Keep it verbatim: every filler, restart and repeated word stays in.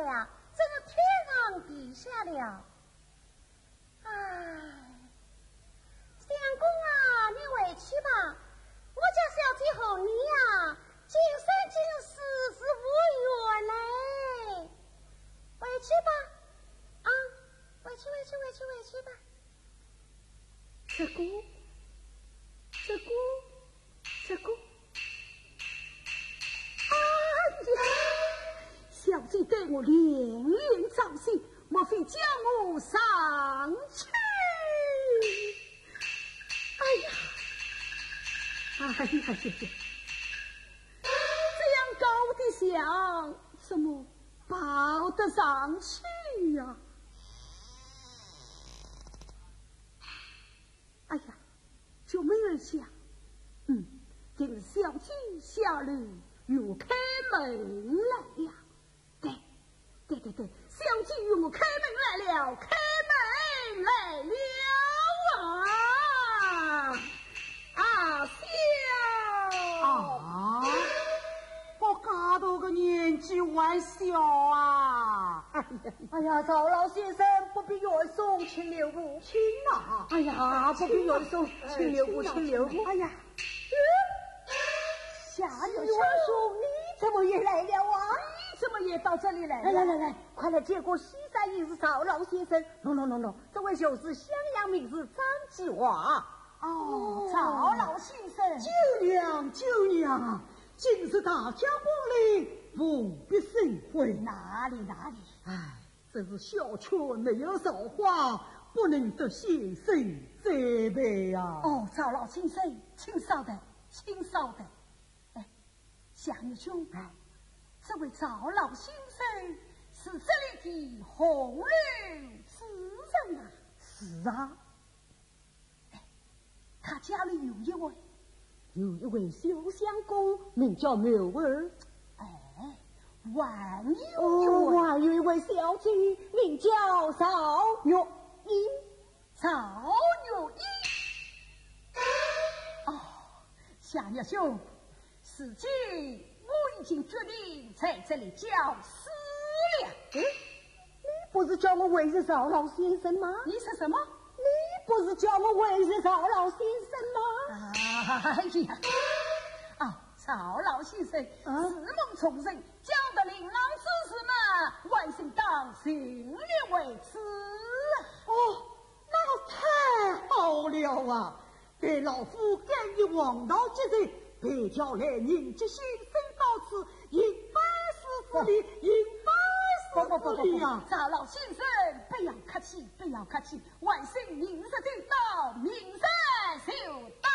了，真是天上地下了。唉，相公啊，你回去吧，我家小姐和你呀、啊，今生今世是无缘嘞。回去吧，啊，回去回去回去回去吧。 这个，这个，这个。小姐对我连连造戏，莫非将我上去？哎呀，哎呀呀呀！这样高的想，怎么抱得上去呀、啊？哎呀，就没人想，嗯，今日小姐下来与我开门来了。对，对对对，小姐与我开门来了，开门来了啊！啊，笑啊！我嘎多个年纪还小啊！ 哎呀， 哎呀，赵老先生不必越送，请留步。 亲啊！ 哎呀，不必越送，请留步，请留步。 哎呀， 夏有兄兄，你怎么也来了啊？ 你怎么也到这里来了？ 来来来来，快来接过西山一日赵老先生。喏喏喏喏，这位就是襄阳名士张继华。 哦，赵老先生， 舅娘舅娘，今日大驾光临，务必盛会。 哪里哪里？ 唉，这是小雀没有造化，不能得先生栽培啊。 哦，赵老先生，请稍等，请稍等。哎，向义兄，哎，这位赵老先生是这里的红绿诗人啊。 是啊。 他家里有一位， 有一位小相公，名叫苗儿。 哎，还有哦， 一位， 还有一位小姐，名叫邵玉英。 赵玉英。哦，夏日兄，事情我已经决定在这里教师了。 嗯，你不是叫我为是赵老先生吗？ 你是什么？ 你不是叫我为是赵老先生吗？ 哎呀，啊，赵老先生， 啊、 似梦重生，教的琳琅知识嘛，外甥当尽力为此啊。 哦，那太好了啊！给老夫干一王道之人，别叫来人家先生到此，应百事之理，应百事之理呀！ 赵老先生，不要客气，不要客气，外甥明日就到，明日就到。